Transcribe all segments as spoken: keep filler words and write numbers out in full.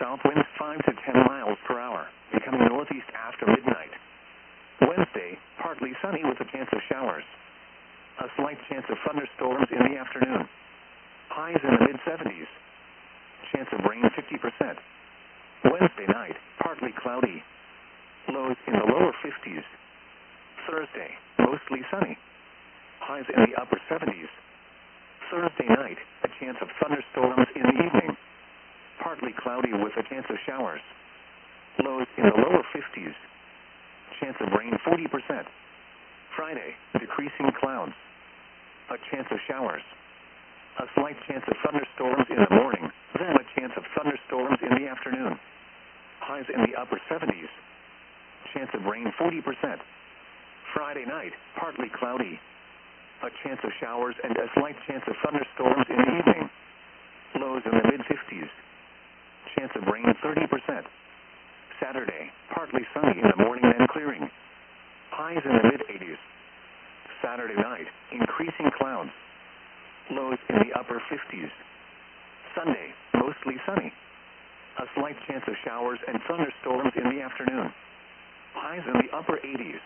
south winds five to ten miles per hour, becoming northeast after midnight. Wednesday, partly sunny with a chance of showers. A slight chance of thunderstorms in the afternoon. Highs in the mid seventies. Chance of rain fifty percent. Wednesday night, partly cloudy. Lows in the lower fifties. Thursday, mostly sunny. Highs in the upper seventies. Thursday night, a chance of thunderstorms in the evening. Partly cloudy with a chance of showers. Lows in the lower fifties. Chance of rain forty percent. Friday, decreasing clouds. A chance of showers. A slight chance of thunderstorms in the morning, then a chance of thunderstorms in the afternoon. Highs in the upper seventies. Chance of rain forty percent. Friday night, partly cloudy. A chance of showers and a slight chance of thunderstorms in the evening. Lows in the mid fifties. Chance of rain thirty percent. Saturday, partly sunny in the morning then clearing. Highs in the mid eighties. Saturday night, increasing clouds. Lows in the upper fifties. Sunday, mostly sunny. A slight chance of showers and thunderstorms in the afternoon. Highs in the upper eighties.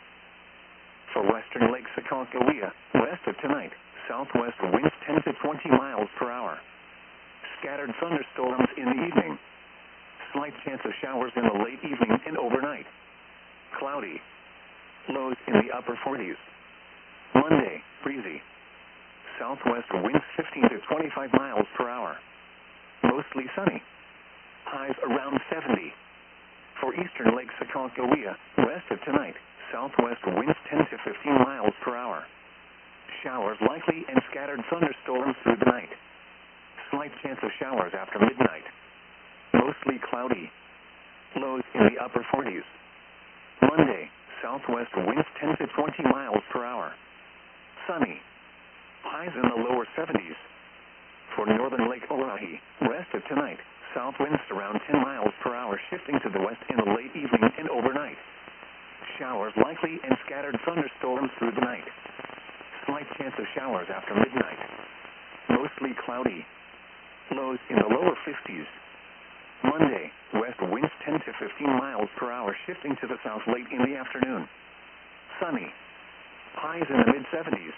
For western Lake Sakoncohia, west of tonight, southwest winds ten to twenty miles per hour. Scattered thunderstorms in the evening. Slight chance of showers in the late evening and overnight. Cloudy. Lows in the upper forties. Monday, breezy. Southwest winds fifteen to twenty-five miles per hour. Mostly sunny. Highs around seventy. For eastern Lake Sakoncohia, west of tonight, southwest winds ten to fifteen miles per hour. Showers likely and scattered thunderstorms through the night. Slight chance of showers after midnight. Mostly cloudy. Lows in the upper forties. Monday, southwest winds ten to twenty miles per hour. Sunny. Highs in the lower seventies. For northern Lake Oahe, west of tonight, south winds around ten miles per hour shifting to the west in the late evening and overnight. Showers likely and scattered thunderstorms through the night. Slight chance of showers after midnight. Mostly cloudy. Lows in the lower fifties. Monday, west winds ten to fifteen miles per hour shifting to the south late in the afternoon. Sunny. Highs in the mid seventies.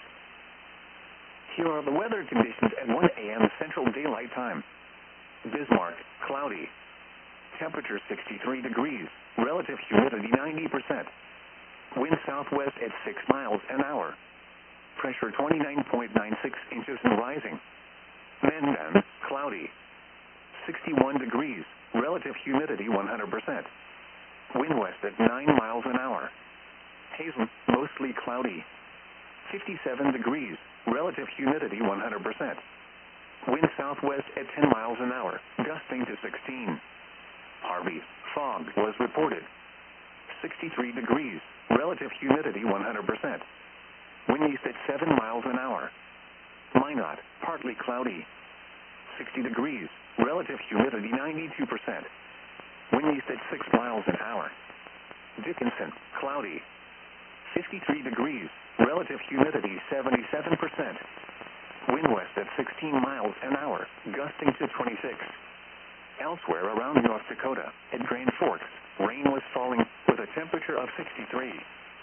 Here are the weather conditions at one A M Central Daylight Time. Bismarck, cloudy. Temperature sixty-three degrees. Relative humidity ninety percent. Wind southwest at six miles an hour. Pressure twenty-nine point nine six inches and rising. Mandan, cloudy. sixty-one degrees. Relative humidity one hundred percent. Wind west at nine miles an hour. Hazen, mostly cloudy. fifty-seven degrees. Relative humidity one hundred percent. Wind southwest at ten miles an hour, gusting to sixteen. Harvey, fog was reported. sixty-three degrees. Relative humidity one hundred percent. Wind east at seven miles an hour. Minot, partly cloudy. sixty degrees. Relative humidity ninety-two percent. Wind east at six miles an hour. Dickinson, cloudy. fifty-three degrees. Relative humidity seventy-seven percent. Wind west at sixteen miles an hour, gusting to twenty-six. Elsewhere around North Dakota, at Grand Forks, rain was falling with a temperature of sixty-three.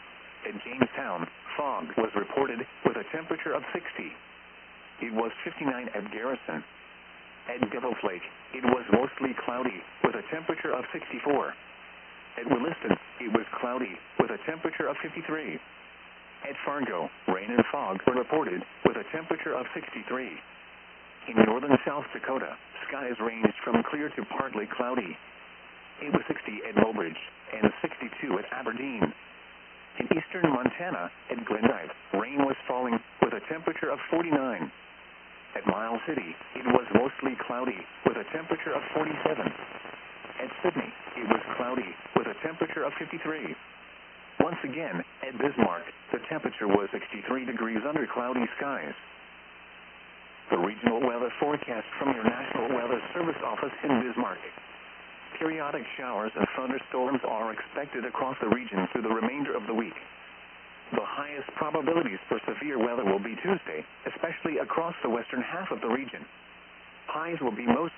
At Jamestown, fog was reported with a temperature of sixty. It was fifty-nine at Garrison. At Devil's Lake, it was mostly cloudy with a temperature of sixty-four. At Williston, it was cloudy with a temperature of fifty-three. At Fargo, rain and fog were reported with a temperature of sixty-three. In northern South Dakota, skies ranged from clear to partly cloudy. It was sixty at Mobridge and sixty-two at Aberdeen. In eastern Montana, at Glendive, rain was falling with a temperature of forty-nine. At Miles City, it was mostly cloudy with a temperature of forty-seven. At Sydney, it was cloudy with a temperature of fifty-three. Once again, at Bismarck, the temperature was sixty-three degrees under cloudy skies. The regional weather forecast from your National Weather Service office in Bismarck. Periodic showers and thunderstorms are expected across the region through the remainder of the week. The highest probabilities for severe weather will be Tuesday, especially across the western half of the region. Highs will be most